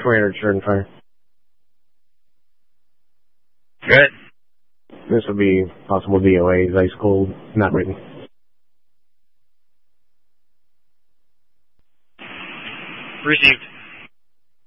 400 Sheridan Fire. Good. This would be possible DOAs, ice cold, not written. Received.